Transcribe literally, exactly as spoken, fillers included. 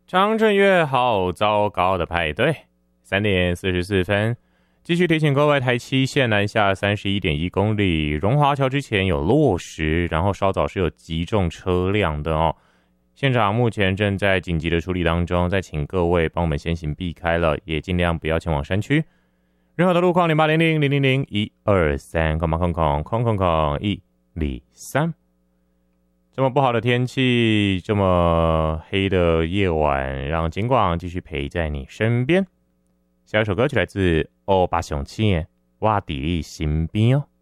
张震岳好糟糕的派对，三点四十四分，继续提醒各位，台七线南下三十一点一公里，荣华桥之前有落石，然后稍早是有击中车辆的哦。现场目前正在紧急的处理当中，再请各位帮我们先行避开了，也尽量不要前往山区。任何的路况零八零零零零零一二三空八空空空空空一零三。这么不好的天气，这么黑的夜晚，让金广继续陪在你身边。下一首歌曲来自欧巴雄七，我伫你身边哦。